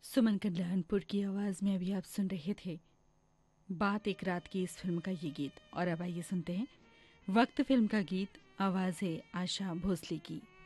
सुमन कल्याणपुर की आवाज में अभी आप सुन रहे थे बात एक रात की, इस फिल्म का ये गीत। और अब आइए सुनते हैं वक्त फिल्म का गीत। आवाज है आशा भोसले की।